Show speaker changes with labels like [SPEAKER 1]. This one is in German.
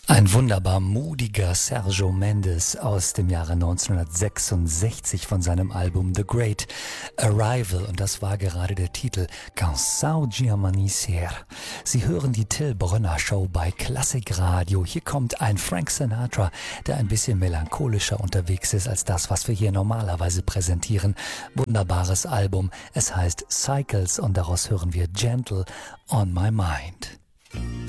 [SPEAKER 1] Ein wunderbar mutiger Sergio Mendes aus dem Jahre 1966 von seinem Album The Great Arrival, und das war gerade der Titel Canção de Amanhecer. Sie hören die Till Brönner Show bei Klassik Radio. Hier kommt ein Frank Sinatra, der ein bisschen melancholischer unterwegs ist als das, was wir hier normalerweise präsentieren. Wunderbares Album, es heißt Cycles und daraus hören wir Gentle on My Mind.